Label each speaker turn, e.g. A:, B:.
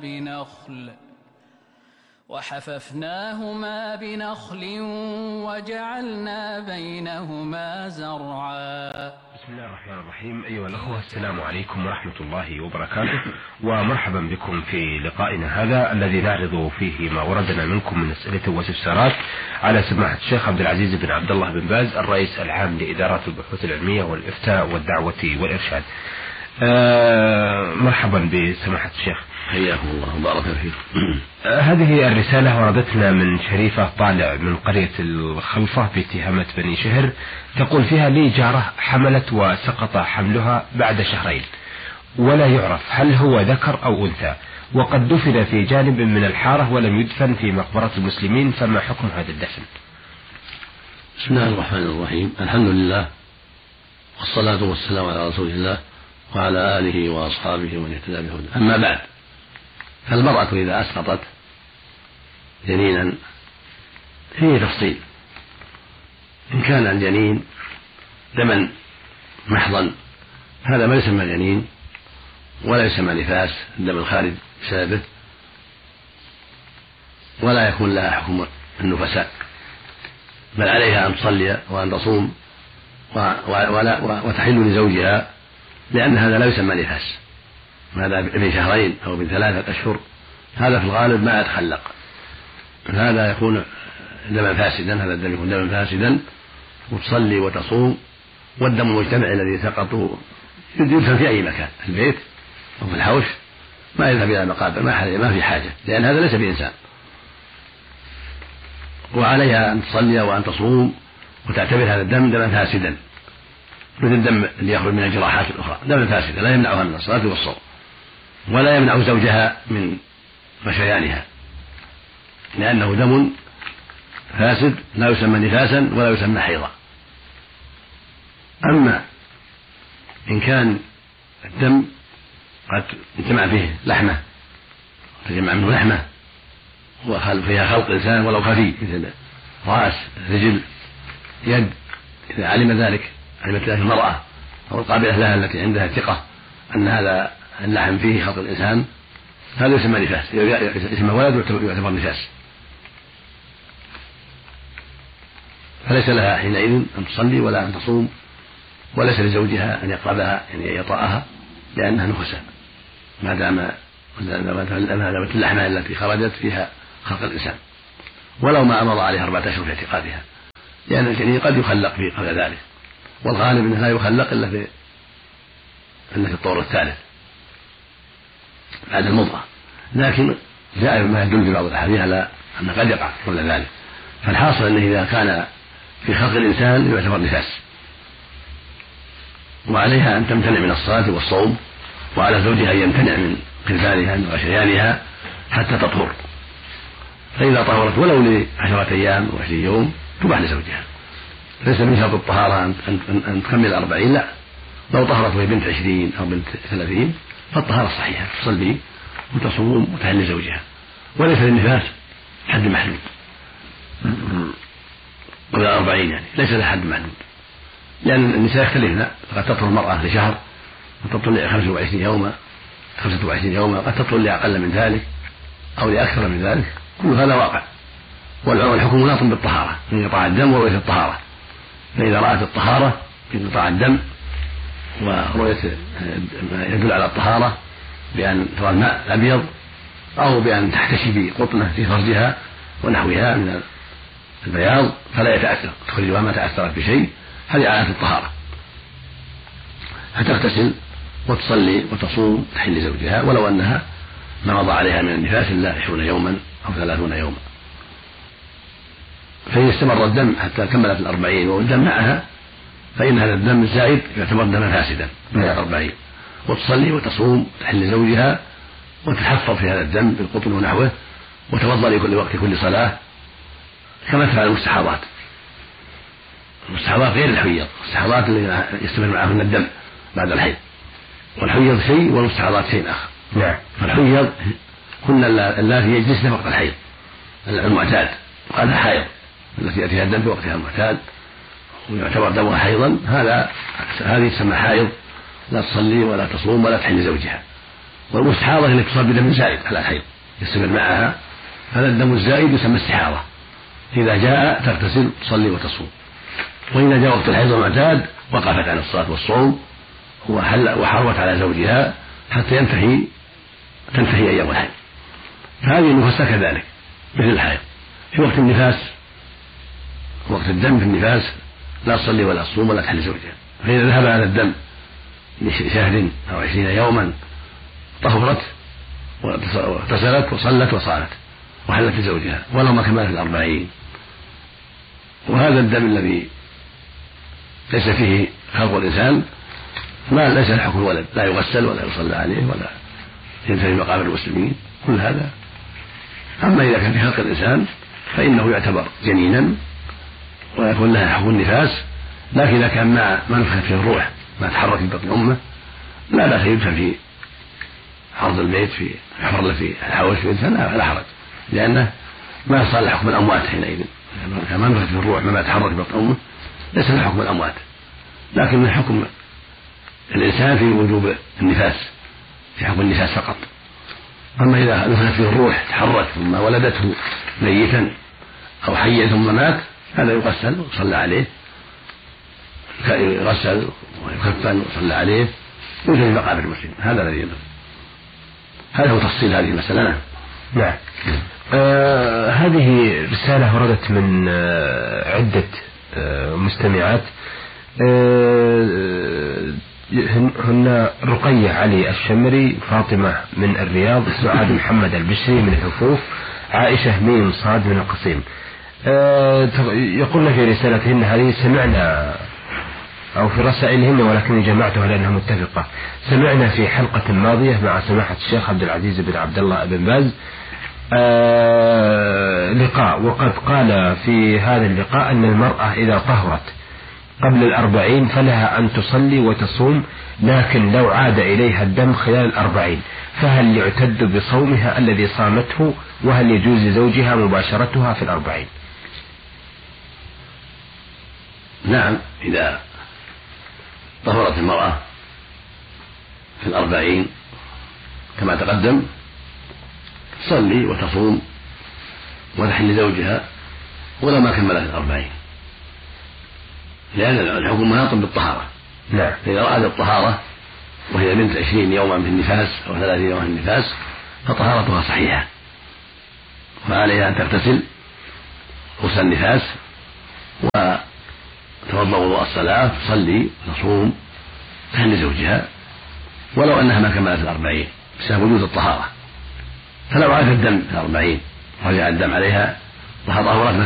A: بنخل وحففناهما بنخل وجعلنا بينهما زرعا.
B: بسم الله الرحمن الرحيم. أيها الأخوة، السلام عليكم ورحمة الله وبركاته، ومرحبا بكم في لقائنا هذا الذي نعرض فيه ما وردنا منكم من أسئلة واستفسارات على سماحة الشيخ عبد العزيز بن عبد الله بن باز، الرئيس العام لإدارات البحوث العلمية والإفتاء والدعوة والإرشاد. مرحبا بسماحة الشيخ،
C: حياكم الله وبارك فيك.
B: هذه الرسالة وردتنا من شريفة طالع من قرية الخلفة باتهامة بني شهر، تقول فيها: لي جارة حملت وسقط حملها بعد شهرين ولا يعرف هل هو ذكر أو أنثى، وقد دفن في جانب من الحارة ولم يدفن في مقبرة المسلمين، فما حكم هذا الدفن؟
C: بسم الله الرحمن الرحيم. الحمد لله والصلاة والسلام على رسول الله وعلى آله وأصحابه ومن اهتدى بهداه. أما بعد، فالمرأة إذا أسقطت جنينا فيه تفصيل. إن كان الجنين دما محضا هذا ما يسمى جنين ولا يسمى نفاس، الدم الخارج بسببه، ولا يكون لها حكم النفساء، بل عليها أن تصلي وأن تصوم وتحل لزوجها، لأن هذا لا يسمى نفاس. هذا ابن شهرين أو ابن 3 أشهر هذا في الغالب ما يتخلق، هذا يكون دما فاسدا، هذا الدم يكون دما فاسدا، وتصلي وتصوم، والدم المجتمع الذي سقط يدفن في أي مكان، في البيت أو في الحوش، ما يذهب إلى المقابر، ما في حاجة، لأن هذا ليس بإنسان. وعليها أن تصلي وأن تصوم وتعتبر هذا الدم دما فاسدا، مثل الدم اللي يخرج من الجراحات الأخرى، دما فاسدا لا يمنعها من الصلاة والصوم، ولا يمنع زوجها من غشيانها، لأنه دم فاسد لا يسمى نفاسا ولا يسمى حيضا. أما إن كان الدم قد اجتمع فيه لحمة، تجمع منه لحمة وفيها خلق إنسان ولو خفي، مثل رأس، رجل، يد، إذا علمت ذلك المرأة أو القابلة لها التي عندها ثقة أن هذا اللحم فيه خلق الإنسان، هذا يسمى نفاس، يسمى ولد ويعتبر نفاس، فليس لها حينئذ أن تصلي ولا أن تصوم، وليس لزوجها أن يقربها يعني يطأها، لأنها نفساء ما دامت اللحمة التي خرجت فيها خلق الإنسان، ولو ما أمر عليها 4 أشهر في اعتقادها، لأن الجنين قد يخلق في قبل ذلك، والغالب أنه لا يخلق إلا في الطور الثالث بعد المضغة، لكن جاء ما يدل في بعض الأحاديث على أن قد يقع قبل ذلك. فالحاصل أنه إذا كان في خلق الإنسان يعتبر نفاس، وعليها أن تمتنع من الصلاة والصوم، وعلى زوجها أن يمتنع من قربانها من غشيانها حتى تطهر، فإذا طهرت ولو ل10 أيام و20 يوم تباح لزوجها، ليس من شرط الطهارة أن تكمل 40، لا، لو طهرت وهي بنت 20 أو بنت 30 فالطهارة صحيحة، تصلي وتصوم وتحل لزوجها، وليس للنفاس حد محدود قبل 40، يعني ليس لها حد محدود، لأن النساء يختلفن، قد تطهر المرأة لشهر وتطهر ل25 يوما 25 يوما، قد تطهر لأقل من ذلك أو لأكثر من ذلك، كل هذا واقع، والحكم مناط بالطهارة، من انقطاع الدم ورؤية الطهارة، فإذا رأت الطهارة في انقطاع الدم ورؤية ما يدل على الطهارة بأن ترى الماء الأبيض أو بأن تحتشي بقطنة في فرجها ونحوها من البياض فلا يتأثر، تخرجها ما تأثرت بشيء، هذه علامة الطهارة، فتغتسل وتصلي وتصوم تحل لزوجها، ولو أنها ما مضى عليها من النفاس إلا 20 يوما أو 30 يوما. فإن استمر الدم حتى كملت 40 والدم معها، فإن هذا الدم الزائد يعتبر دما فاسدا من 40، وتصلي وتصوم تحل لزوجها وتحفظ في هذا الدم بالقطن ونحوه، وتوضأ لكل وقت كل صلاة كما تفعل المستحاضات. المستحاضات غير الحيض، المستحاضات اللي يستمر معهن الدم بعد الحيض، والحيض شيء والمستحاضات شيء آخر. فالحيض كن اللاتي يجلسن وقت الحيض المعتاد، وهذا حائض التي يأتيها الدم في وقتها المعتاد ويعتبر دمها حيضا، هذه تسمى حائض، لا تصلي ولا تصوم ولا تحل لزوجها، والمستحاضة هي الاتصال بدم زائد على الحيض يستمر معها، هذا الدم الزائد يسمى استحاضة. إذا جاء تغتسل تصلي وتصوم. وإذا جاء وقت الحيض المعتاد وقفت عن الصلاة والصوم وحرمت على زوجها حتى تنتهي أيام الحيض. فهذه النفاس كذلك مثل الحيض. في وقت النفاس، وقت الدم في النفاس لا تصلي ولا تصوم ولا تحل زوجها. فإذا ذهب هذا الدم لشهر أو 20 يوما طهرت واغتسلت وصلت وصامت وحلت لزوجها ولو ما كملت 40. وهذا الدم الذي ليس فيه خلق الإنسان ليس له حكم الولد، لا يغسل ولا يصلى عليه ولا ينتهي مقابر المسلمين كل هذا. أما إذا كان في خلق الإنسان فإنه يعتبر جنينا ويكون لها حكم النفاس، لكن إذا كان ما نفخت فيه الروح ما تحرك في بطن أمه لا بأس يدفن في عرض البيت في حفر في الحوش في يدفن لا حرج، لأنه ما يصل حكم الأموات حينئذ. ما نفخت فيه الروح ما تحرك في بطن أمه ليس له حكم الأموات، لكن من حكم الإنسان في وجوب النفاس، في حكم النفاس فقط. أما إذا نفخت فيه الروح تحرك ثم ولدته ميتا أو حيا ثم مات هذا يغسل ويصلى عليه، يغسل ويكفن ويصلى عليه يوجد في مقابر المسلمين. هذا الذي يدل. هذا هو تفصيل هذه المسألة.
B: نعم. هذه رسالة وردت من عدة مستمعات، هن رقية علي الشمري، فاطمة من الرياض، سعاد محمد البشري من الحفوف، عائشة ميم صاد من القصيم. يقولن في رسالتهن هذه سمعنا أو في رسائلهن ولكني جمعتها لأنها متفقة. سمعنا في حلقة ماضية مع سماحة الشيخ عبد العزيز بن عبد الله بن باز لقاء، وقد قال في هذا اللقاء أن المرأة إذا طهرت قبل 40 فلها أن تصلي وتصوم، لكن لو عاد إليها الدم خلال 40 فهل يعتد بصومها الذي صامته، وهل يجوز لزوجها مباشرتها في 40؟
C: نعم، إذا طهرت المرأة في 40 كما تقدم تصلي وتصوم وتحل لزوجها ولو ما كملت 40، لأن الحكم مناط بالطهارة.
B: نعم.
C: إذا رأت الطهارة وهي بنت 20 يوما في النفاس أو 30 يوما في النفاس فطهارتها صحيحة، فعليها أن تغتسل غسل النفاس وتوضأ وضوء الصلاة، تصلي وتصوم تحل لزوجها ولو أنها ما كملت 40 بسبب وجود الطهارة. فلو عاد الدم في 40 رجع الدم عليها وطهرت